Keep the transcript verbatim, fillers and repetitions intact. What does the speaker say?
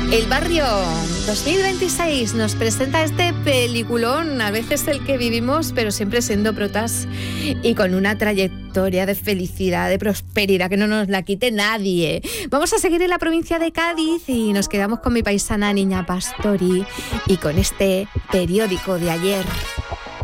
El Barrio dos mil veintiséis nos presenta este peliculón, a veces el que vivimos, pero siempre siendo protas y con una trayectoria de felicidad, de prosperidad que no nos la quite nadie. Vamos a seguir en la provincia de Cádiz y nos quedamos con mi paisana Niña Pastori y con este periódico de ayer.